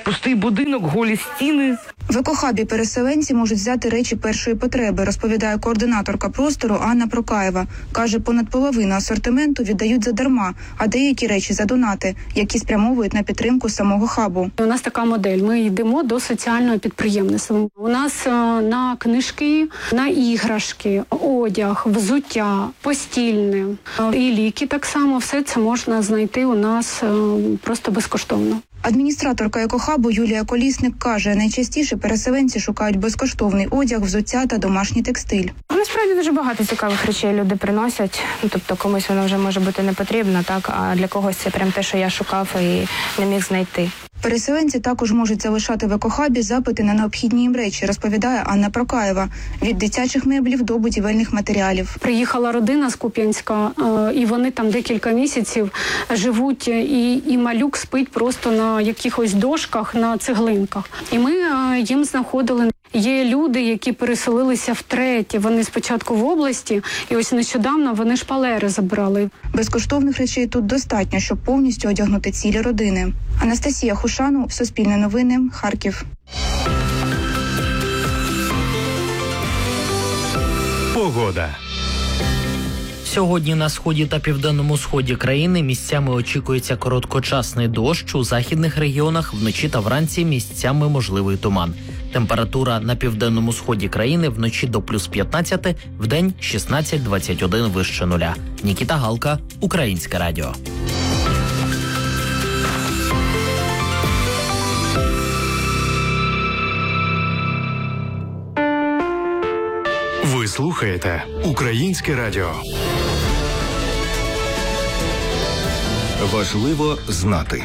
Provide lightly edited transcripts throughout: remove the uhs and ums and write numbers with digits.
Пустий будинок, голі стіни. В екохабі переселенці можуть взяти речі першої потреби, розповідає координаторка простору Анна Прокаєва. Каже, понад половину асортименту віддають задарма, а деякі речі за донати, які спрямовують на підтримку самого хабу. У нас така модель. Ми йдемо до соціального підприємництва. У нас на книжки, на іграшки, одяг, взуття, постільне і ліки так само. Все це можна знайти у нас просто безкоштовно. Адміністраторка екохабу Юлія Колісник каже, найчастіше переселенці шукають безкоштовний одяг, взуття та домашній текстиль. Насправді дуже багато цікавих речей люди приносять. Тобто комусь вона вже може бути не потрібна, так, а для когось це прям те, що я шукав і не міг знайти. Переселенці також можуть залишати в екохабі запити на необхідні їм речі, розповідає Анна Прокаєва. Від дитячих меблів до будівельних матеріалів. Приїхала родина з Куп'янська, і вони там декілька місяців живуть, і малюк спить просто на якихось дошках, на цеглинках. І ми їм знаходили. Є люди, які переселилися втретє. Вони спочатку в області, і ось нещодавно вони шпалери забрали. Безкоштовних речей тут достатньо, щоб повністю одягнути цілі родини. Анастасія Хушану, Суспільне новини, Харків. Погода. Сьогодні на сході та південному сході країни місцями очікується короткочасний дощ, у західних регіонах вночі та вранці місцями можливий туман. Температура на південному сході країни вночі до плюс 15, вдень 16-21 вище нуля. Нікіта Галка, Українське радіо. Ви слухаєте Українське радіо. Важливо знати.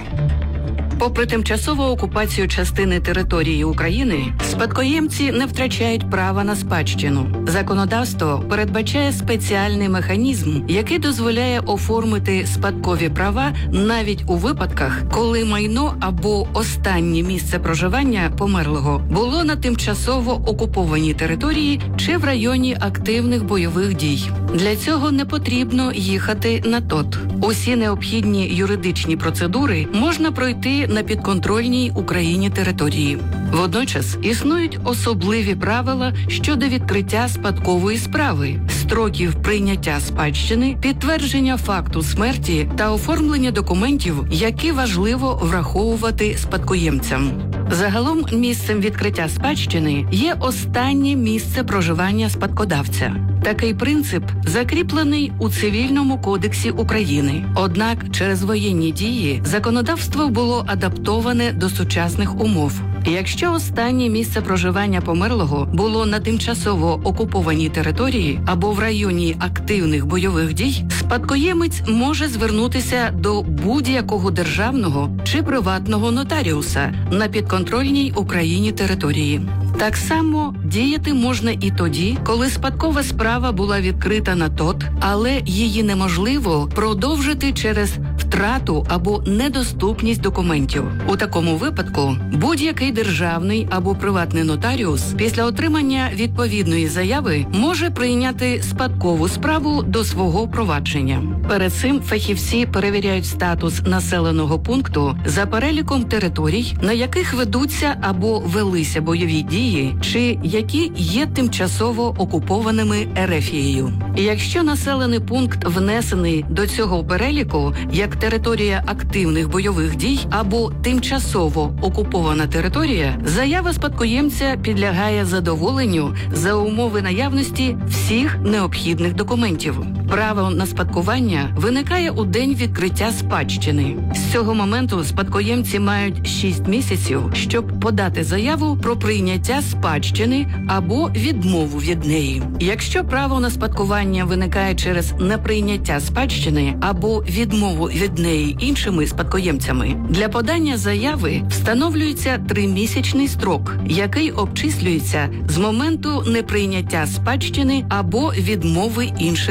Попри тимчасову окупацію частини території України, спадкоємці не втрачають права на спадщину. Законодавство передбачає спеціальний механізм, який дозволяє оформити спадкові права навіть у випадках, коли майно або останнє місце проживання померлого було на тимчасово окупованій території чи в районі активних бойових дій. Для цього не потрібно їхати на ТОТ. Усі необхідні юридичні процедури можна пройти на підконтрольній Україні території. Водночас існують особливі правила щодо відкриття спадкової справи, строків прийняття спадщини, підтвердження факту смерті та оформлення документів, які важливо враховувати спадкоємцям. Загалом місцем відкриття спадщини є останнє місце проживання спадкодавця. Такий принцип закріплений у Цивільному кодексі України. Однак через воєнні дії законодавство було адаптоване до сучасних умов. Якщо останнє місце проживання померлого було на тимчасово окупованій території або в районі активних бойових дій, спадкоємець може звернутися до будь-якого державного чи приватного нотаріуса на підконтрольній Україні території. Так само діяти можна і тоді, коли спадкова справа була відкрита на ТОТ, але її неможливо продовжити через втрату або недоступність документів. У такому випадку будь-який державний або приватний нотаріус після отримання відповідної заяви може прийняти спадкову справу до свого провадження. Перед цим фахівці перевіряють статус населеного пункту за переліком територій, на яких ведуться або велися бойові дії, чи які є тимчасово окупованими Ерефією. Якщо населений пункт внесений до цього переліку як територія активних бойових дій або тимчасово окупована територія, заява спадкоємця підлягає задоволенню за умови наявності всіх необхідних документів. Право на спадкування виникає у день відкриття спадщини. З цього моменту спадкоємці мають 6 місяців, щоб подати заяву про прийняття спадщини або відмову від неї. Якщо право на спадкування виникає через неприйняття спадщини або відмову від неї іншими спадкоємцями, для подання заяви встановлюється 3-місячний строк, який обчислюється з моменту неприйняття спадщини або відмови інших спадкоємців.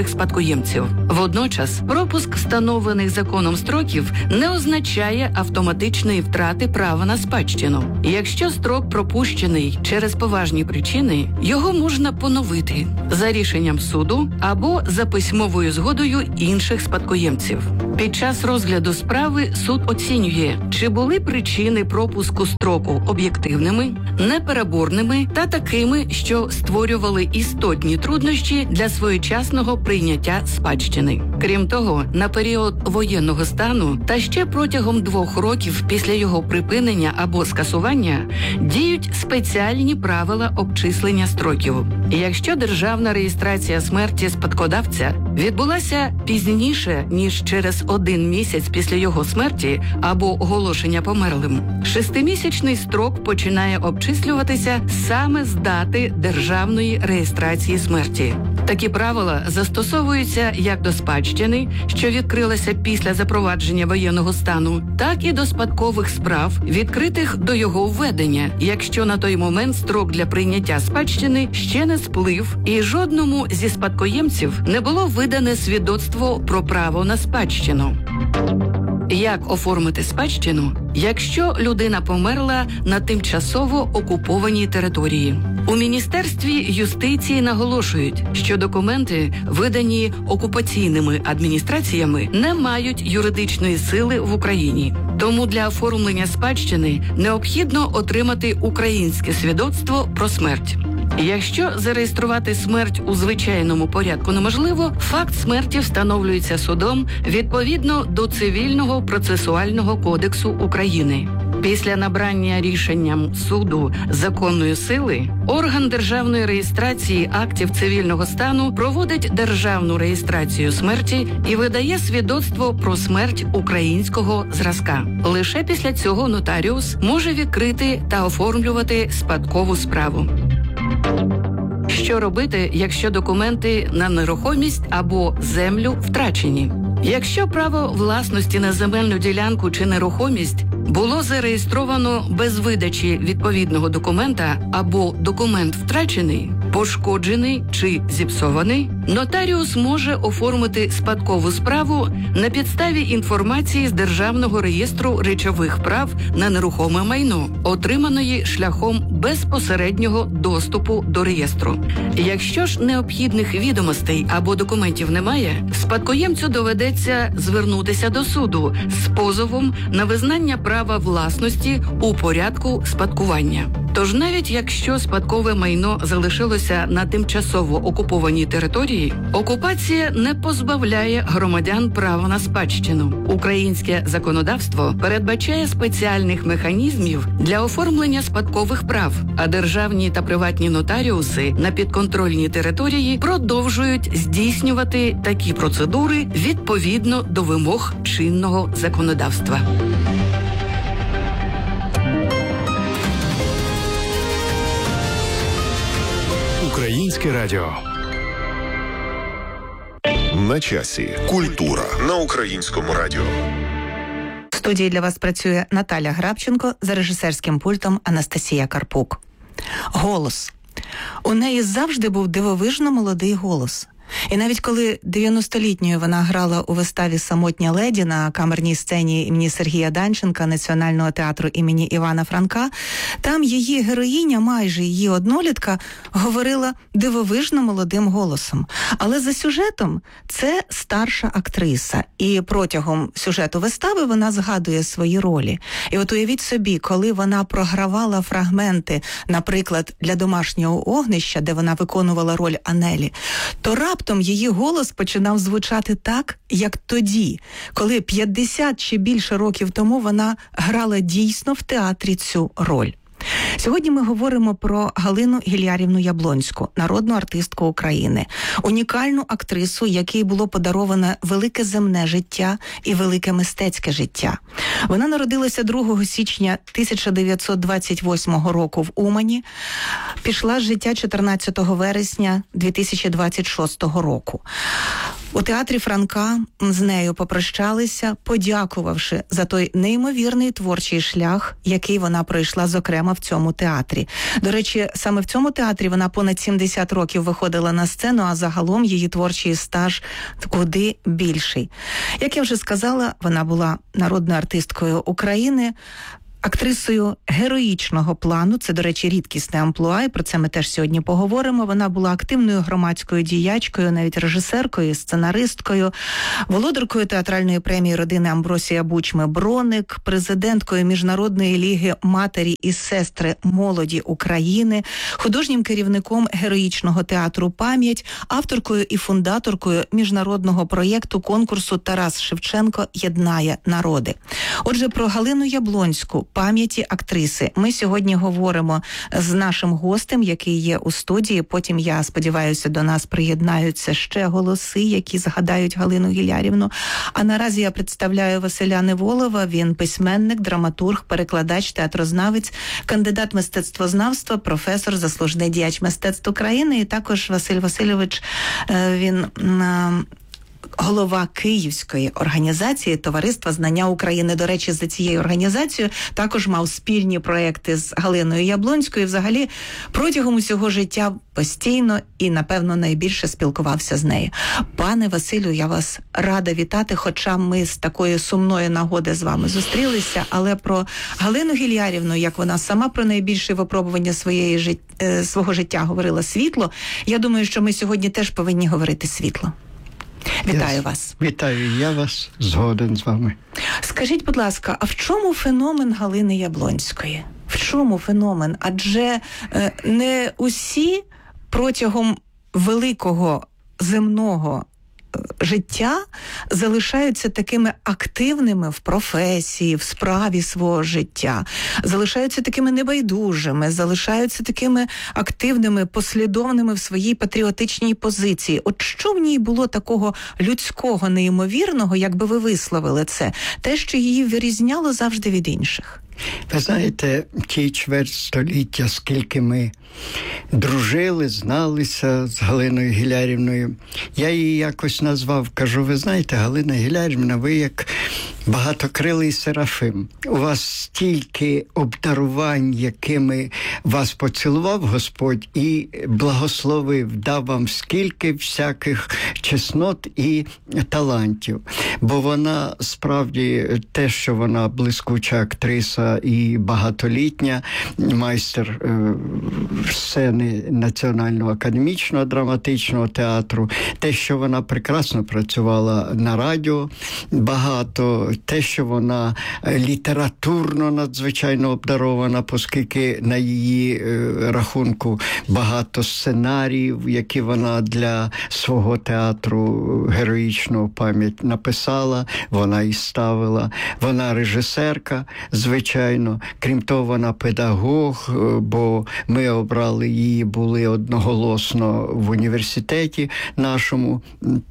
спадкоємців. Водночас, пропуск встановлених законом строків не означає автоматичної втрати права на спадщину. Якщо строк пропущений через поважні причини, його можна поновити за рішенням суду або за письмовою згодою інших спадкоємців. Під час розгляду справи суд оцінює, чи були причини пропуску строку об'єктивними, непереборними та такими, що створювали істотні труднощі для своєчасного прийняття спадщини. Крім того, на період воєнного стану та ще протягом 2 років після його припинення або скасування діють спеціальні правила обчислення строків. Якщо державна реєстрація смерті спадкодавця відбулася пізніше, ніж через 1 місяць після його смерті або оголошення померлим, 6-місячний строк починає обчислюватися саме з дати державної реєстрації смерті. Такі правила застосовуються як до спадщини, що відкрилася після запровадження воєнного стану, так і до спадкових справ, відкритих до його введення, якщо на той момент строк для прийняття спадщини ще не сплив і жодному зі спадкоємців не було видане свідоцтво про право на спадщину. Як оформити спадщину, якщо людина померла на тимчасово окупованій території? У Міністерстві юстиції наголошують, що документи, видані окупаційними адміністраціями, не мають юридичної сили в Україні. Тому для оформлення спадщини необхідно отримати українське свідоцтво про смерть. Якщо зареєструвати смерть у звичайному порядку неможливо, факт смерті встановлюється судом відповідно до Цивільного процесуального кодексу України. Після набрання рішенням суду законної сили, орган державної реєстрації актів цивільного стану проводить державну реєстрацію смерті і видає свідоцтво про смерть українського зразка. Лише після цього нотаріус може відкрити та оформлювати спадкову справу. Що робити, якщо документи на нерухомість або землю втрачені? Якщо право власності на земельну ділянку чи нерухомість було зареєстровано без видачі відповідного документа або документ втрачений, пошкоджений чи зіпсований, нотаріус може оформити спадкову справу на підставі інформації з Державного реєстру речових прав на нерухоме майно, отриманої шляхом безпосереднього доступу до реєстру. Якщо ж необхідних відомостей або документів немає, спадкоємцю доведеться звернутися до суду з позовом на визнання права власності у порядку спадкування. Тож навіть якщо спадкове майно залишилося на тимчасово окупованій території, окупація не позбавляє громадян права на спадщину. Українське законодавство передбачає спеціальних механізмів для оформлення спадкових прав, а державні та приватні нотаріуси на підконтрольній території продовжують здійснювати такі процедури відповідно до вимог чинного законодавства. Українське радіо. На часі. Культура на Українському радіо. В студії для вас працює Наталя Грабченко, за режисерським пультом Анастасія Карпук. Голос. У неї завжди був дивовижно молодий голос. І навіть коли 90-літньою вона грала у виставі «Самотня леді» на камерній сцені імені Сергія Данченка Національного театру імені Івана Франка, там її героїня, майже її однолітка, говорила дивовижно молодим голосом. Але за сюжетом це старша актриса. І протягом сюжету вистави вона згадує свої ролі. І от уявіть собі, коли вона програвала фрагменти, наприклад, для «Домашнього огнища», де вона виконувала роль Анелі, то раптом її голос починав звучати так, як тоді, коли 50 чи більше років тому вона грала дійсно в театрі цю роль. Сьогодні ми говоримо про Галину Гілярівну Яблонську, народну артистку України, унікальну актрису, якій було подароване велике земне життя і велике мистецьке життя. Вона народилася 2 січня 1928 року в Умані, пішла з життя 14 вересня 2026 року. У театрі Франка з нею попрощалися, подякувавши за той неймовірний творчий шлях, який вона пройшла, зокрема, в цьому театрі. До речі, саме в цьому театрі вона понад 70 років виходила на сцену, а загалом її творчий стаж куди більший. Як я вже сказала, вона була народною артисткою України, актрисою героїчного плану. Це, до речі, рідкісне амплуа, і про це ми теж сьогодні поговоримо. Вона була активною громадською діячкою, навіть режисеркою, сценаристкою, володаркою театральної премії родини Амбросія Бучми Броник, президенткою Міжнародної ліги матері і сестри молоді України, художнім керівником героїчного театру «Пам'ять», авторкою і фундаторкою міжнародного проєкту конкурсу «Тарас Шевченко єднає народи». Отже, про Галину Яблонську, пам'яті актриси, ми сьогодні говоримо з нашим гостем, який є у студії. Потім, я сподіваюся, до нас приєднаються ще голоси, які згадають Галину Гілярівну. А наразі я представляю Василя Неволова. Він письменник, драматург, перекладач, театрознавець, кандидат мистецтвознавства, професор, заслужений діяч мистецтв України. І також Василь Васильович, він голова Київської організації Товариства знання України. До речі, за цією організацією також мав спільні проекти з Галиною Яблонською. Взагалі, протягом усього життя постійно і, напевно, найбільше спілкувався з нею. Пане Василю, я вас рада вітати, хоча ми з такої сумної нагоди з вами зустрілися, але про Галину Гілярівну, як вона сама про найбільше випробування свого життя говорила світло, я думаю, що ми сьогодні теж повинні говорити світло. Вітаю вас. Вітаю, я вас згоден з вами. Скажіть, будь ласка, а в чому феномен Галини Яблонської? В чому феномен? Адже не усі протягом великого земного життя залишаються такими активними в професії, в справі свого життя, залишаються такими небайдужими, залишаються такими активними, послідовними в своїй патріотичній позиції. От що в ній було такого людського, неймовірного, як би ви висловили це? Те, що її вирізняло завжди від інших? Ви знаєте, ті чверть століття, скільки ми дружили, зналися з Галиною Гілярівною, я її якось назвав, кажу, ви знаєте, Галина Гілярівна, ви як багатокрилий серафим. У вас стільки обдарувань, якими вас поцілував Господь і благословив, дав вам скільки всяких чеснот і талантів. Бо вона справді те, що вона блискуча актриса і багатолітня, майстер сцени Національного академічного драматичного театру, те, що вона прекрасно працювала на радіо багато, те, що вона літературно надзвичайно обдарована, оскільки на її рахунку багато сценаріїв, які вона для свого театру героїчного «Пам'ять» написала, вона і ставила. Вона режисерка, звичайно. Крім того, вона педагог, бо ми обрали її, були одноголосно в університеті нашому,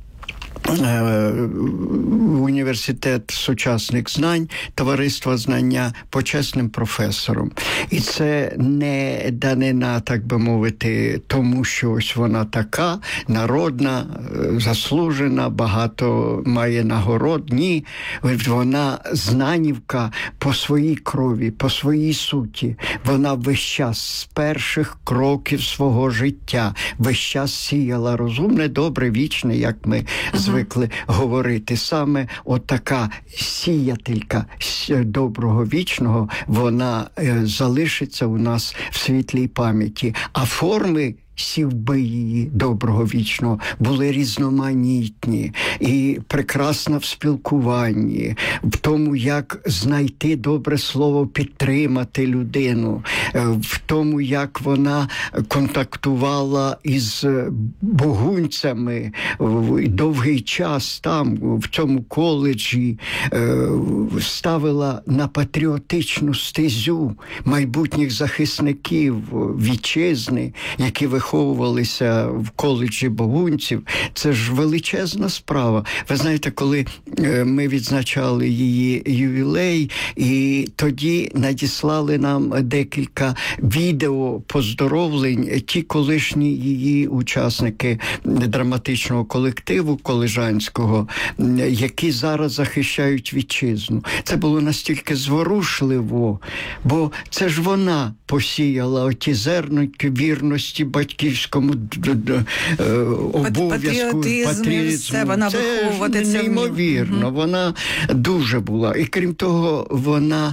університет сучасних знань, товариство знання, почесним професором. І це не данина, так би мовити, тому що ось вона така народна, заслужена, багато має нагород. Ні, вона знанівка по своїй крові, по своїй суті. Вона весь час з перших кроків свого життя весь час сіяла розумне, добре, вічне, як ми звикли говорити. Саме отака сіятелька доброго вічного, вона залишиться у нас в світлій пам'яті. А форми сівби її доброго вічного були різноманітні і прекрасна в спілкуванні, в тому, як знайти добре слово, підтримати людину, в тому, як вона контактувала із богунцями довгий час там, в цьому коледжі, ставила на патріотичну стезю майбутніх захисників вітчизни, які виховувалися в коледжі богунців. Це ж величезна справа. Ви знаєте, коли ми відзначали її ювілей, і тоді надіслали нам декілька декілька відео поздоровлень, ті колишні її учасники драматичного колективу колежанського, які зараз захищають вітчизну. Це було настільки зворушливо, бо це ж вона посіяла оті зерники вірності батьківському обов'язку, патріотизму. Вона це ж неймовірно. Вона дуже була. І крім того, вона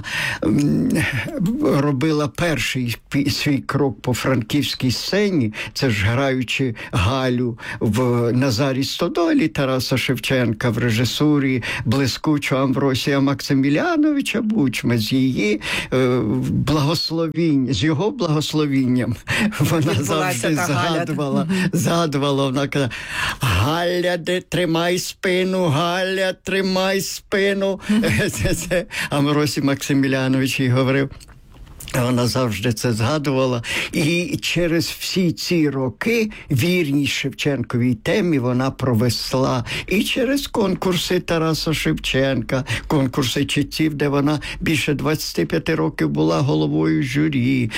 робила перший свій крок по франківській сцені, це ж граючи Галю в Назарі Стодолі Тараса Шевченка в режисурі блискучого Амвросія Максиміляновича Бучми, з її з його благословінням вона завжди згадувала, вона казала: Галя, тримай спину, Галя, тримай спину. Це Амвросій Максимілянович їй говорив. Вона завжди це згадувала. І через всі ці роки вірність Шевченковій темі вона провесла і через конкурси Тараса Шевченка, конкурси читців, де вона більше 25 років була головою журі.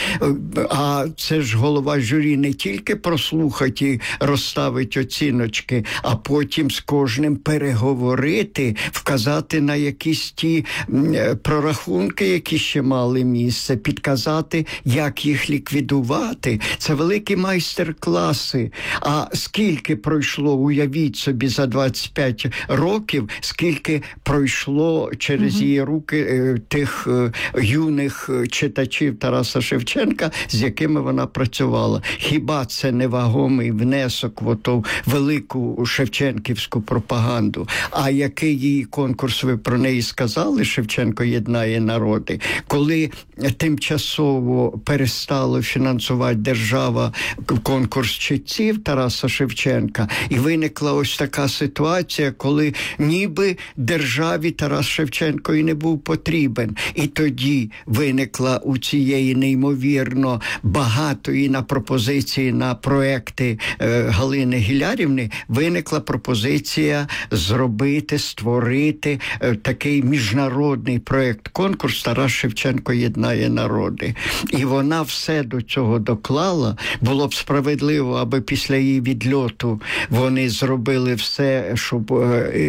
А це ж голова журі не тільки прослухать і розставить оціночки, а потім з кожним переговорити, вказати на якісь ті прорахунки, які ще мали місце, підказати, як їх ліквідувати. Це великі майстер-класи. А скільки пройшло, уявіть собі, за 25 років, скільки пройшло через її руки тих юних читачів Тараса Шевченка, з якими вона працювала. Хіба це не вагомий внесок в оту велику шевченківську пропаганду? А який її конкурс, ви про неї сказали, Шевченко єднає народи, коли тимчасово перестала фінансувати держава конкурс читців Тараса Шевченка, і виникла ось така ситуація, коли ніби державі Тарас Шевченко і не був потрібен. І тоді виникла у цієї неймовірно багатої на пропозиції, на проекти Галини Гілярівни, виникла пропозиція зробити, створити такий міжнародний проект-конкурс «Тарас Шевченко єднає народи». І вона все до цього доклала. Було б справедливо, аби після її відльоту вони зробили все, щоб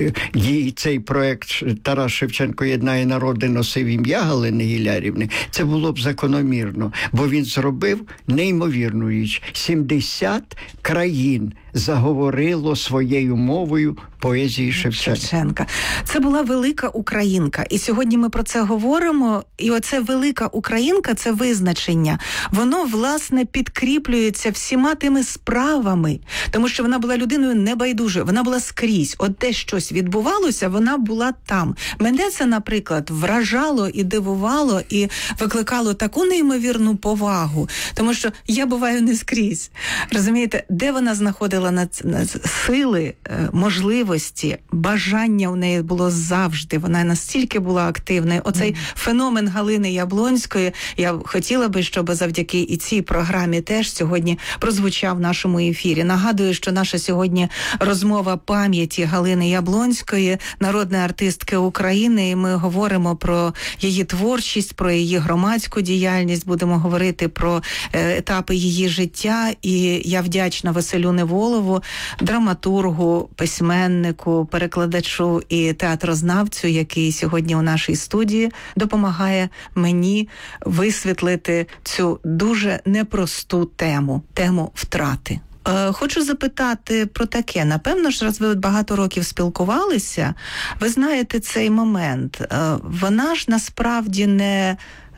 їй цей проект «Тарас Шевченко єднає народи» носив ім'я Галини Гілярівни. Це було б закономірно, бо він зробив неймовірну річ. 70 країн заговорило своєю мовою поезії Шевченка. Це була велика українка. І сьогодні ми про це говоримо. І оце велика українка, це визначення, воно, власне, підкріплюється всіма тими справами. Тому що вона була людиною небайдужою. Вона була скрізь. От де щось відбувалося, вона була там. Мене це, наприклад, вражало і дивувало, і викликало таку неймовірну повагу. Тому що я буваю не скрізь. Розумієте, де вона знаходила на сили, можливості, бажання у неї було завжди. Вона настільки була активною. Оцей феномен Галини Яблонської, я хотіла би, щоб завдяки і цій програмі теж сьогодні прозвучав в нашому ефірі. Нагадую, що наша сьогодні розмова пам'яті Галини Яблонської, народної артистки України, і ми говоримо про її творчість, про її громадську діяльність, будемо говорити про етапи її життя, і я вдячна Василю Неволову, драматургу, письменнику, перекладачу і театрознавцю, який сьогодні у нашій студії допомагає мені висвітлити цю дуже непросту тему втрати. Хочу запитати про таке. Напевно ж, раз ви багато років спілкувалися, ви знаєте цей момент. Вона ж насправді не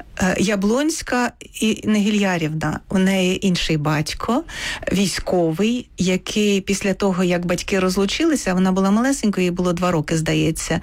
Яблонська і не Гілярівна. У неї інший батько, військовий, який після того, як батьки розлучилися, вона була малесенькою, їй було 2 роки, здається,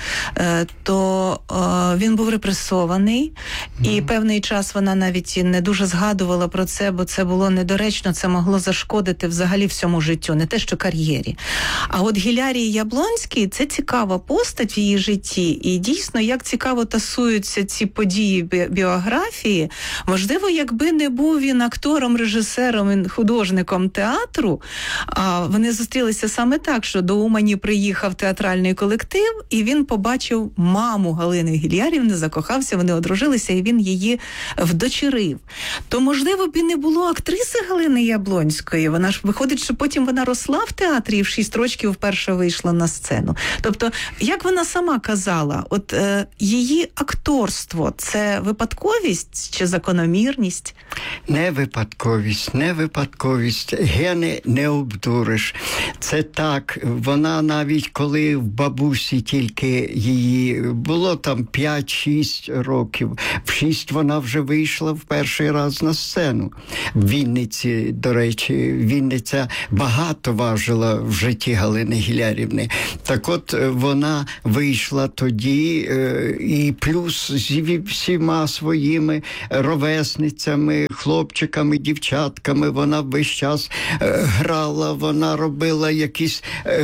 то він був репресований, і певний час вона навіть не дуже згадувала про це, бо це було недоречно, це могло зашкодити взагалі всьому життю, не те, що кар'єрі. А от Гілярії Яблонській – це цікава постать в її житті, і дійсно, як цікаво тасуються ці події біографії, біографії, можливо, якби не був він актором, режисером і художником театру, а вони зустрілися саме так, що до Умані приїхав театральний колектив, і він побачив маму Галини Гілярівни, закохався, вони одружилися, і він її вдочерив. То, можливо, б і не було актриси Галини Яблонської. Вона ж, виходить, що потім вона росла в театрі і в 6 років вперше вийшла на сцену. Тобто, як вона сама казала, от її акторство – це випадковість чи закономірність? Не випадковість. Гени не обдуриш. Це так. Вона навіть коли в бабусі тільки її було там 5-6 років, в 6 вона вже вийшла в перший раз на сцену. В Вінниці, до речі, Вінниця багато важила в житті Галини Гілярівни. Так от вона вийшла тоді і плюс зі всіма своїми ровесницями, хлопчиками, дівчатками, вона весь час грала, вона робила якісь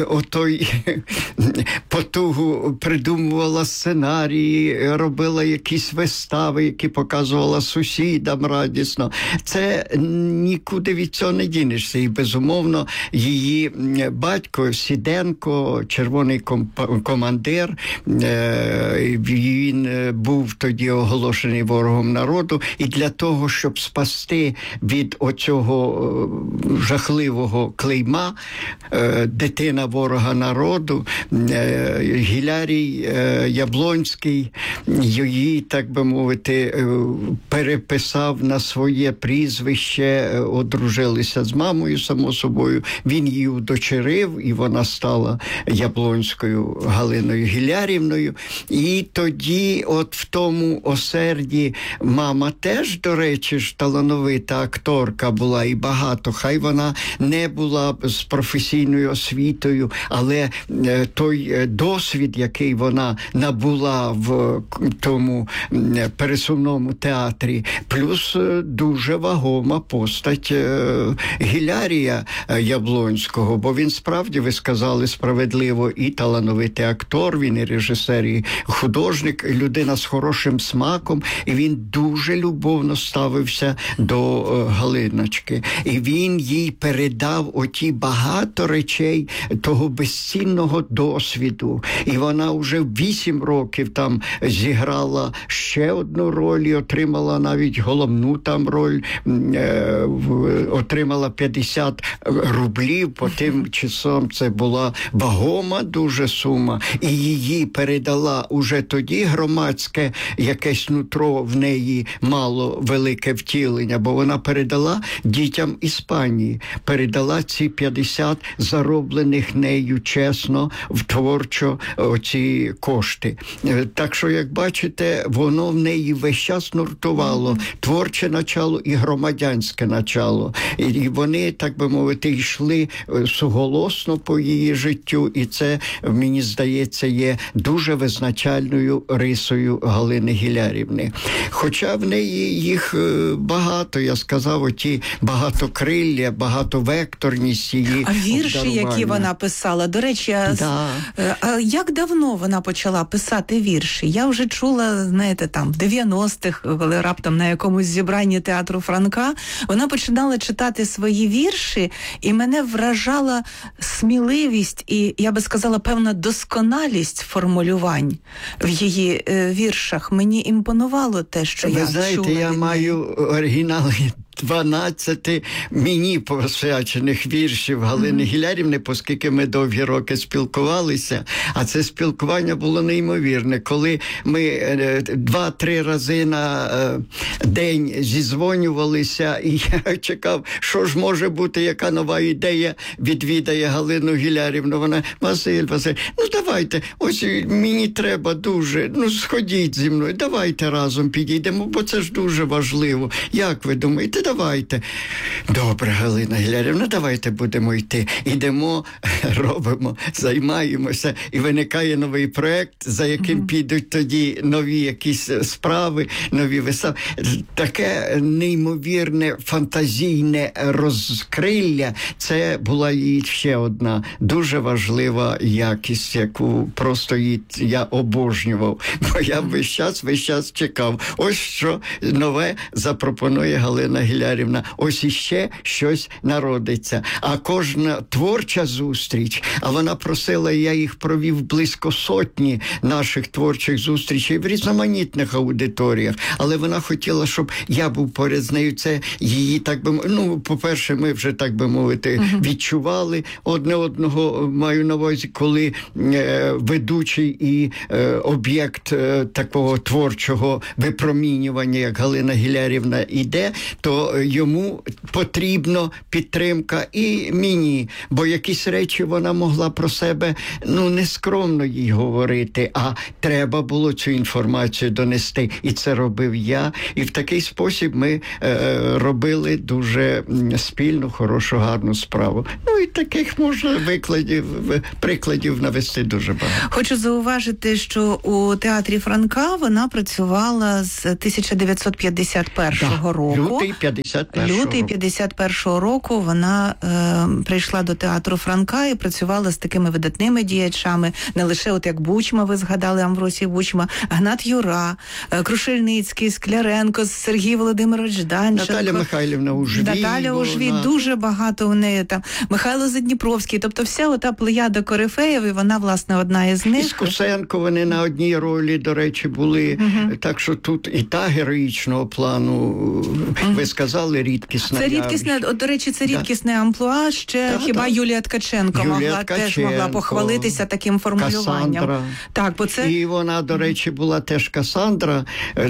потугу, придумувала сценарії, робила якісь вистави, які показувала сусідам радісно. Це нікуди від цього не дінешся. І, безумовно, її батько Сіденко, червоний командир, він був тоді оголошений ворогом народу, і для того, щоб спасти від оцього жахливого клейма дитина ворога народу, Гілярій Яблонський її, так би мовити, переписав на своє прізвище, одружилися з мамою, само собою. Він її удочерив, і вона стала Яблонською Галиною Гілярівною. І тоді от в тому осерді мама теж, до речі, ж талановита акторка була і багато. Хай вона не була з професійною освітою, але той досвід, який вона набула в тому пересувному театрі, плюс дуже вагома постать Гілярія Яблонського, бо він справді, ви сказали справедливо, і талановитий актор, він і режисер, і художник, людина з хорошим смаком, і він дуже любовно ставився до Галиночки. І він їй передав оті багато речей того безцінного досвіду. І вона вже в 8 років там зіграла ще одну роль і отримала навіть головну там роль, отримала 50 рублів, по тим часом це була вагома дуже сума, і її передала уже тоді громадське якесь нутро в неї мало велике втілення, бо вона передала дітям Іспанії, передала ці 50 зароблених нею чесно, творчо оці кошти. Так що, як бачите, воно в неї весь час нуртувало, творче начало і громадянське начало. І вони, так би мовити, йшли суголосно по її життю, і це, мені здається, є дуже визначальною рисою Галини Гілярівни. Хоча в неї їх багато, я сказав, оті багатокрилля, багатовекторність її. А вірші, обдарування. які вона писала, до речі, а як давно вона почала писати вірші? Я вже чула, знаєте, там, в 90-х, коли раптом на якомусь зібранні театру Франка, вона починала читати свої вірші, і мене вражала сміливість і, я би сказала, певна досконалість формулювань в її віршах. Мені імпонувало те, що я чула. Ви знаєте, я маю оригінали 12 мені посвячених віршів Галини Гілярівни, оскільки ми довгі роки спілкувалися, а це спілкування було неймовірне. Коли ми 2-3 рази на день зізвонювалися, і я чекав, що ж може бути, яка нова ідея відвідає Галину Гілярівну. Вона: Василь, ну давайте, ось мені треба дуже, ну сходіть зі мною, давайте разом підійдемо, бо це ж дуже важливо. Як ви думаєте? давайте. Добре, Галина Гілярівна, давайте будемо йти. Ідемо, робимо, займаємося, і виникає новий проєкт, за яким підуть тоді нові якісь справи, нові вистави. Таке неймовірне, фантазійне розкрилля, це була її ще одна дуже важлива якість, яку просто я обожнював, бо я весь час чекав. Ось що нове запропонує Галина Гілярівна. Ось іще щось народиться. А кожна творча зустріч, а вона просила, я їх провів близько 100 наших творчих зустрічей в різноманітних аудиторіях, але вона хотіла, щоб я був поряд з нею. Це її, так би, по-перше, ми вже, так би мовити, відчували одне одного, маю на увазі, коли ведучий і об'єкт такого творчого випромінювання, як Галина Гілярівна, іде, то йому потрібна підтримка і мені, бо якісь речі вона могла про себе, не скромно їй говорити, а треба було цю інформацію донести, і це робив я, і в такий спосіб ми робили дуже спільну, хорошу, гарну справу. І таких можна прикладів навести дуже багато. Хочу зауважити, що у театрі Франка вона працювала з 1951 року. Лютий 51 року вона прийшла до театру Франка і працювала з такими видатними діячами, не лише от як Бучма, ви згадали Амвросій Бучма, Гнат Юра, Крушельницький, Скляренко, Сергій Володимирович Данченко. Наталя Михайлівна Ужвій. Наталя Ужвій, дуже багато у неї там. Михайло Задніпровський, тобто вся ота плеяда корифеїв, і вона, власне, одна із них. І Скусенко, вони на одній ролі, до речі, були. Так що тут і та героїчного плану, ви сказали, рідкісна. Це рідкісне, до речі, це рідкісне амплуа, ще хіба Юлія Ткаченко теж могла похвалитися таким формулюванням. Касандра. Так, бо це... І вона, до речі, була теж Касандра,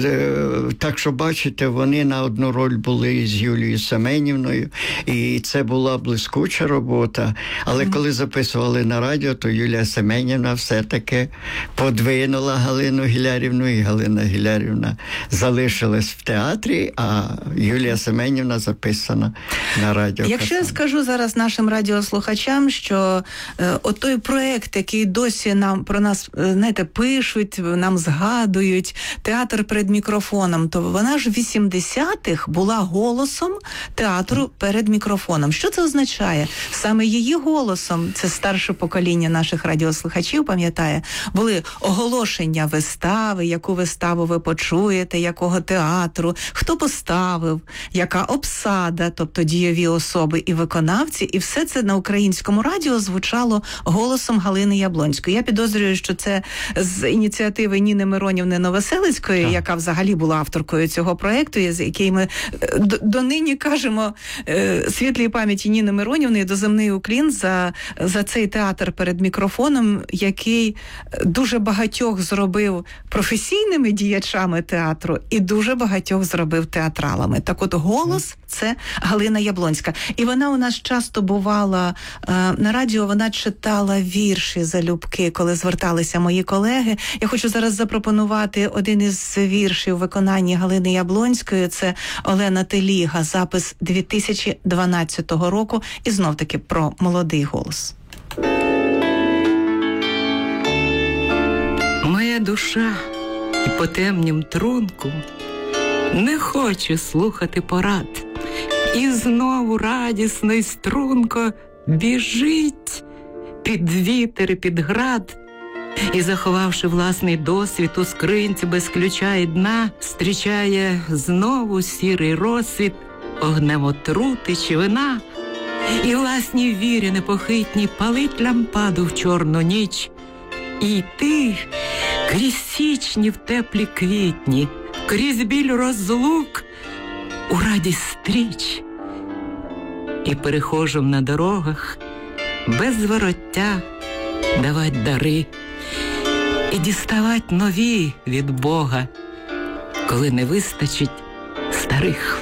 так що, бачите, вони на одну роль були з Юлією Семенівною, і це була блискуча робота, але коли записували на радіо, то Юлія Семенівна все-таки подвинула Галину Гілярівну, і Галина Гілярівна залишилась в театрі, а Юлія Семенівна записана на радіо. Якщо я скажу зараз нашим радіослухачам, що отой проект, який досі нам про нас, знаєте, пишуть, нам згадують, театр перед мікрофоном, то вона ж в 80-х була голосом театру перед мікрофоном. Що це означає? Саме її голосом, це старше покоління наших радіослухачів пам'ятає, були оголошення вистави, яку виставу ви почуєте, якого театру, хто поставив, яка обсада, тобто дієві особи і виконавці, і все це на українському радіо звучало голосом Галини Яблонської. Я підозрюю, що це з ініціативи Ніни Миронівни Новоселицької, яка взагалі була авторкою цього проєкту, з який ми донині кажемо світлій пам'яті Ніни Миронівни і доземний уклін за цей театр перед мікрофоном, який дуже багатьох зробив професійними діячами театру і дуже багатьох зробив театралами. Так от голос – це Галина Яблонська. І вона у нас часто бувала на радіо, вона читала вірші залюбки, коли зверталися мої колеги. Я хочу зараз запропонувати один із віршів у виконанні Галини Яблонської. Це Олена Теліга, запис 2012 року. І знов-таки про молодий голос. Моя душа і по темнім трунку не хоче слухати порад. І знову радісно й струнко біжить під вітер і під град. І, заховавши власний досвід у скринці без ключа і дна, зустрічає знову сірий розсвіт, огнем отрути чи вина. І власній вірі непохитній палить лампаду в чорну ніч. І йти крізь січні в теплі квітні, крізь біль розлук у радість стріч. І перехожим на дорогах без звороття давать дари і діставать нові від Бога, коли не вистачить старих.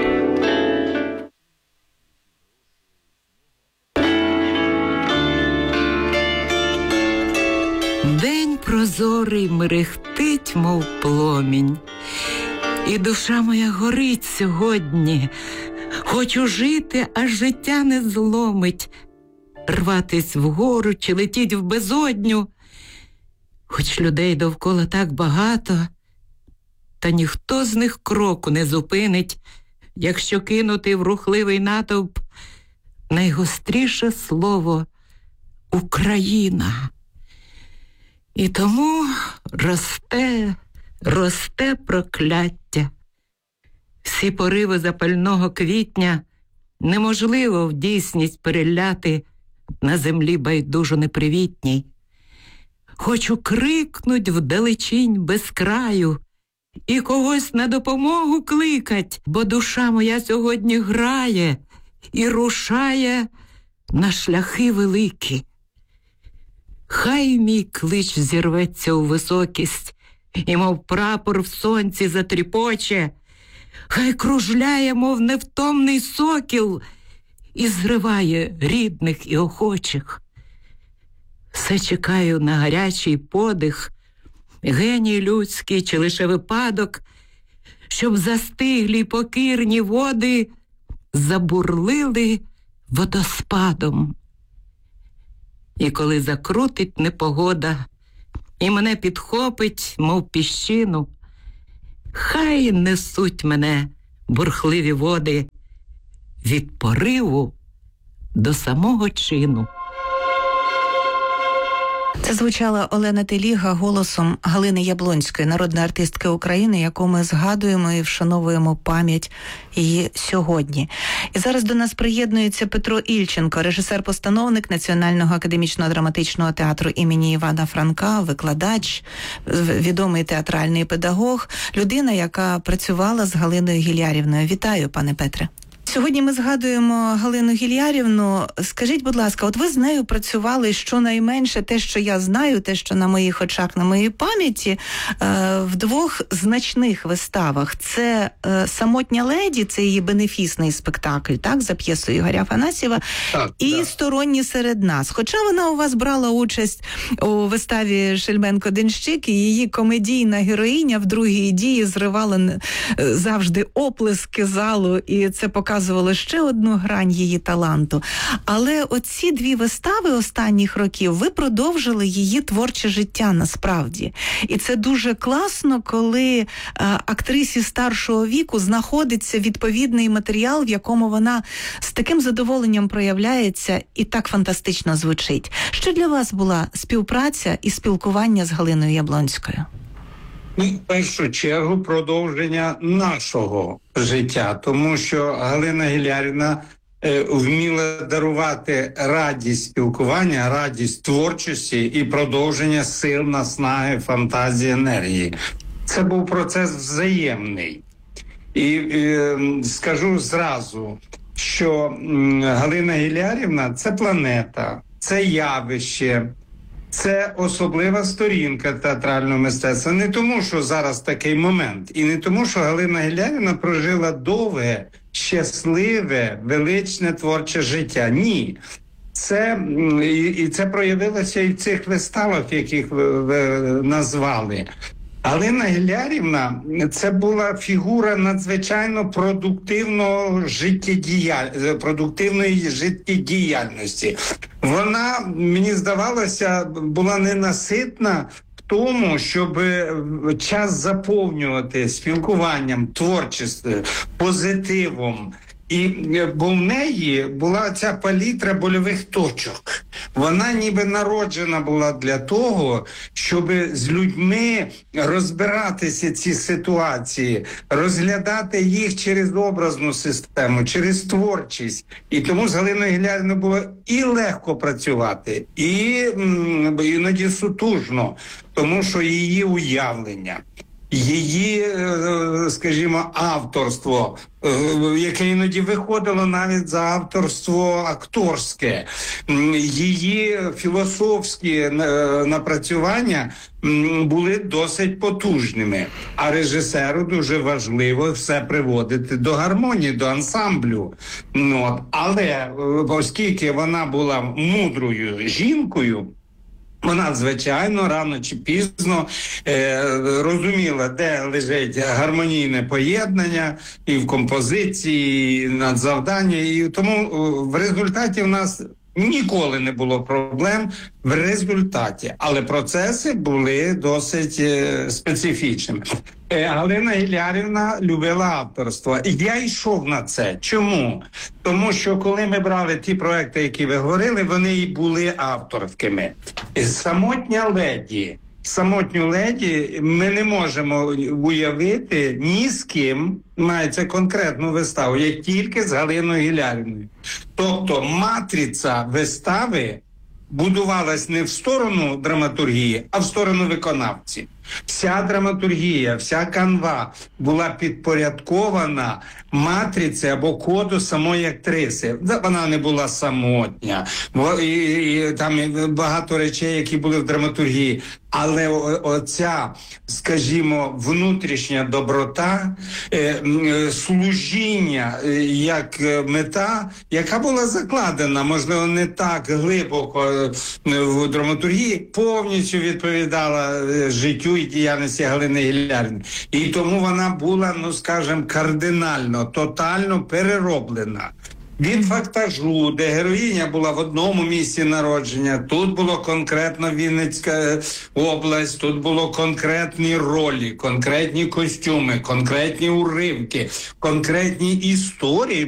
День прозорий мерехтить, мов пломінь, і душа моя горить сьогодні, Хочу жити, аж життя не зломить, рватись вгору чи летіть в безодню. Хоч людей довкола так багато, та ніхто з них кроку не зупинить, якщо кинути в рухливий натовп найгостріше слово «Україна». І тому росте прокляття. Всі пориви запального квітня неможливо в дійсність переляти на землі байдужо непривітній. Хочу крикнуть вдалечінь без краю і когось на допомогу кликать, бо душа моя сьогодні грає і рушає на шляхи великі. Хай мій клич зірветься у високість, і мов прапор в сонці затріпоче, хай кружляє, мов невтомний сокіл, і зриває рідних і охочих. Все чекаю на гарячий подих, геній людський чи лише випадок, щоб застиглі й покірні води забурлили водоспадом. І коли закрутить непогода і мене підхопить, мов піщину, хай несуть мене бурхливі води від пориву до самого чину. Це звучала Олена Теліга голосом Галини Яблонської, народної артистки України, яку ми згадуємо і вшановуємо пам'ять її сьогодні. І зараз до нас приєднується Петро Ільченко, режисер-постановник Національного академічного драматичного театру імені Івана Франка, викладач, відомий театральний педагог, людина, яка працювала з Галиною Гілярівною. Вітаю, пане Петре. Сьогодні ми згадуємо Галину Гілярівну. Скажіть, будь ласка, от ви з нею працювали щонайменше, те, що я знаю, те, що на моїх очах, на моїй пам'яті, в двох значних виставах. Це «Самотня леді», це її бенефісний спектакль, так, за п'єсою Ігоря Афанасьєва, і «Сторонні серед нас». Хоча вона у вас брала участь у виставі «Шельменко-Денщик», і її комедійна героїня в другій дії зривала завжди оплески залу, і це показувало ще одну грань її таланту. Але оці дві вистави останніх років, ви продовжили її творче життя насправді. І це дуже класно, коли актрисі старшого віку знаходиться відповідний матеріал, в якому вона з таким задоволенням проявляється і так фантастично звучить. Що для вас була співпраця і спілкування з Галиною Яблонською? В першу чергу продовження нашого життя, тому що Галина Гілярівна вміла дарувати радість спілкування, радість творчості і продовження сил, наснаги, фантазії, енергії. Це був процес взаємний. І скажу зразу, що Галина Гілярівна – це планета, це явище, це особлива сторінка театрального мистецтва. Не тому, що зараз такий момент, і не тому, що Галина Гілярівна прожила довге, щасливе, величне творче життя. Ні. Це проявилося і в цих виставах, яких ви назвали. Галина Гілярівна – це була фігура надзвичайно продуктивної життєдіяльності. Вона, мені здавалося, була ненаситна в тому, щоб час заповнювати спілкуванням, творчістю, позитивом. Бо в неї була ця палітра больових точок. Вона ніби народжена була для того, щоб з людьми розбиратися ці ситуації, розглядати їх через образну систему, через творчість. І тому з Галиною Гілярівною було і легко працювати, і іноді сутужно, тому що її уявлення, її, скажімо, авторство, яке іноді виходило навіть за авторство акторське, її філософські напрацювання були досить потужними. А режисеру дуже важливо все приводити до гармонії, до ансамблю. Але оскільки вона була мудрою жінкою, Вона, звичайно, рано чи пізно розуміла, де лежить гармонійне поєднання і в композиції, і надзавдання. І тому в результаті в нас ніколи не було проблем в результаті. Але процеси були досить специфічними. Галина Гілярівна любила авторство. І я йшов на це. Чому? Тому що коли ми брали ті проекти, які ви говорили, вони і були авторськими. Самотню леді ми не можемо уявити ні з ким, мається конкретну виставу, як тільки з Галиною Гілярівною. Тобто матриця вистави будувалась не в сторону драматургії, а в сторону виконавців. Вся драматургія, вся канва була підпорядкована матриці або коду самої актриси. Вона не була самотня. І там багато речей, які були в драматургії. Але оця, скажімо, внутрішня доброта, служіння як мета, яка була закладена, можливо, не так глибоко в драматургії, повністю відповідала життю і діяльності Галини Гілярівни. І тому вона була, ну скажімо, кардинально, тотально перероблена. Від фактажу, де героїня була в одному місці народження, тут було конкретно Вінницька область, тут було конкретні ролі, конкретні костюми, конкретні уривки, конкретні історії.